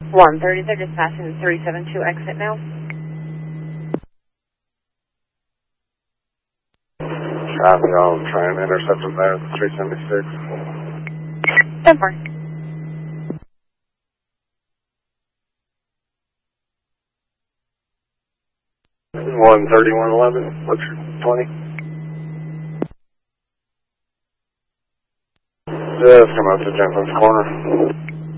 130, they're dispatching 372 exit now. Copy, I'll try and intercept them there at the 376. 10-4. One 3111, what's your 20? Just come up to Jensen's corner.